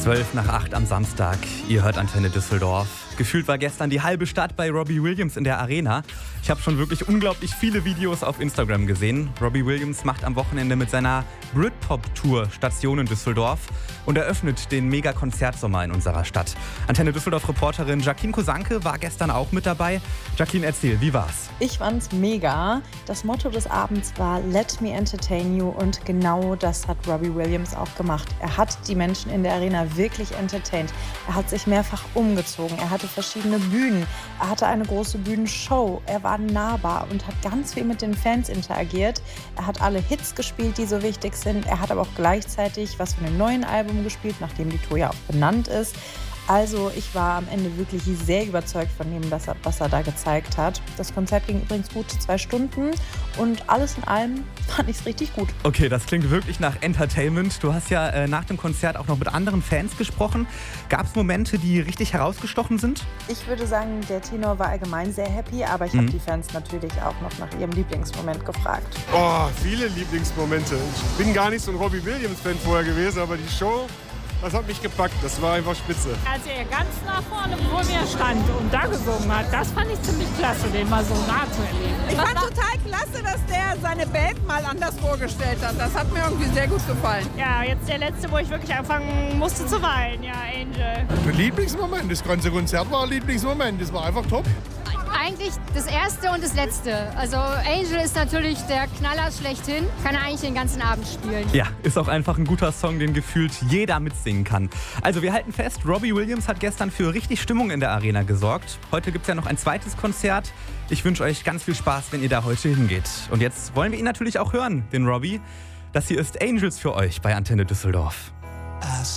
7:12 am Samstag. Ihr hört Antenne Düsseldorf. Gefühlt war gestern die halbe Stadt bei Robbie Williams in der Arena. Ich habe schon wirklich unglaublich viele Videos auf Instagram gesehen. Robbie Williams macht am Wochenende mit seiner Britpop-Tour Station in Düsseldorf und eröffnet den Mega-Konzertsommer in unserer Stadt. Antenne Düsseldorf-Reporterin Jacqueline Kosanke war gestern auch mit dabei. Jacqueline, erzähl, wie war's? Ich fand's mega. Das Motto des Abends war Let me entertain you und genau das hat Robbie Williams auch gemacht. Er hat die Menschen in der Arena wirklich entertained. Er hat sich mehrfach umgezogen, er hatte verschiedene Bühnen, er hatte eine große Bühnenshow, er war nahbar und hat ganz viel mit den Fans interagiert. Er hat alle Hits gespielt, die so wichtig sind. Er hat aber auch gleichzeitig was von dem neuen Album gespielt, nachdem die Tour ja auch benannt ist. Also ich war am Ende wirklich sehr überzeugt von dem, was er da gezeigt hat. Das Konzert ging übrigens gute 2 Stunden und alles in allem fand ich es richtig gut. Okay, das klingt wirklich nach Entertainment. Du hast ja nach dem Konzert auch noch mit anderen Fans gesprochen. Gab es Momente, die richtig herausgestochen sind? Ich würde sagen, der Tenor war allgemein sehr happy, aber ich habe die Fans natürlich auch noch nach ihrem Lieblingsmoment gefragt. Oh, viele Lieblingsmomente. Ich bin gar nicht so ein Robbie Williams-Fan vorher gewesen, aber die Show, das hat mich gepackt, das war einfach spitze. Als er ganz nach vorne vor mir stand und da gesungen hat, das fand ich ziemlich klasse, den mal so nah zu erleben. Ich fand total klasse, dass der seine Band mal anders vorgestellt hat. Das hat mir irgendwie sehr gut gefallen. Ja, jetzt der letzte, wo ich wirklich anfangen musste zu weinen, ja, Angel. Mein Lieblingsmoment, das ganze Konzert war ein Lieblingsmoment, das war einfach top. Eigentlich das erste und das letzte. Also Angel ist natürlich der Knaller schlechthin. Kann er eigentlich den ganzen Abend spielen. Ja, ist auch einfach ein guter Song, den gefühlt jeder mitsingen kann. Also wir halten fest, Robbie Williams hat gestern für richtig Stimmung in der Arena gesorgt. Heute gibt es ja noch ein zweites Konzert. Ich wünsche euch ganz viel Spaß, wenn ihr da heute hingeht. Und jetzt wollen wir ihn natürlich auch hören, den Robbie. Das hier ist Angels für euch bei Antenne Düsseldorf.